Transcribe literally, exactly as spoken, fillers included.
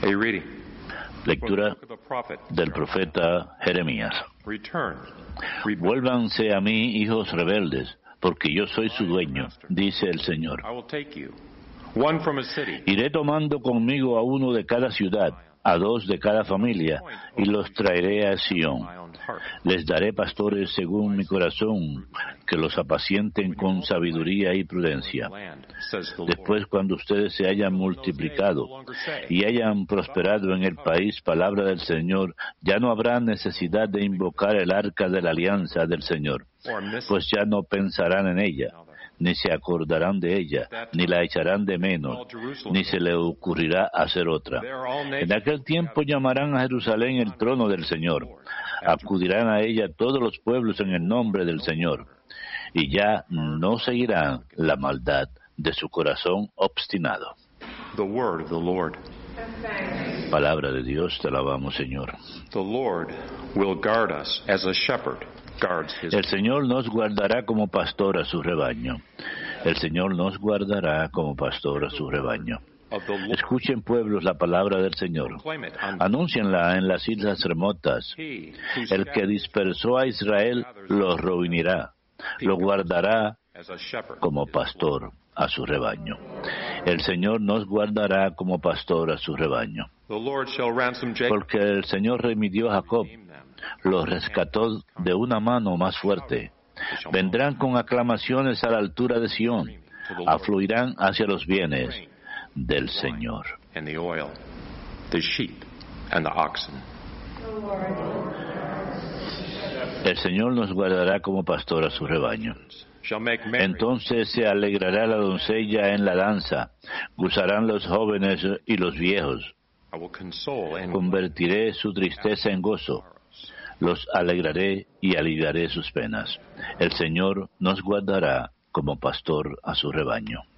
A reading. Lectura del profeta Jeremías. Vuélvanse a mí, hijos rebeldes, porque yo soy su dueño, dice el Señor. Iré tomando conmigo a uno de cada ciudad, a dos de cada familia, y los traeré a Sión. Les daré pastores según mi corazón, que los apacienten con sabiduría y prudencia. Después, cuando ustedes se hayan multiplicado y hayan prosperado en el país, palabra del Señor, ya no habrá necesidad de invocar el arca de la alianza del Señor, pues ya no pensarán en ella, ni se acordarán de ella, ni la echarán de menos, ni se le ocurrirá hacer otra. En aquel tiempo llamarán a Jerusalén el trono del Señor. Acudirán a ella todos los pueblos en el nombre del Señor, y ya no seguirán la maldad de su corazón obstinado. The word of the Lord. Palabra de Dios, te alabamos, Señor. The Lord will guard us as a shepherd guards his. El Señor nos guardará como pastor a su rebaño. El Señor nos guardará como pastor a su rebaño. Escuchen, pueblos, la palabra del Señor. Anúncienla en las islas remotas. El que dispersó a Israel lo reunirá, lo guardará como pastor a su rebaño. El Señor nos guardará como pastor a su rebaño. Porque el Señor remitió a Jacob, lo rescató de una mano más fuerte. Vendrán con aclamaciones a la altura de Sión, afluirán hacia los bienes del Señor. El Señor nos guardará como pastor a su rebaño. Entonces se alegrará la doncella en la danza, gozarán los jóvenes y los viejos. Convertiré su tristeza en gozo, los alegraré y aliviaré sus penas. El Señor nos guardará como pastor a su rebaño.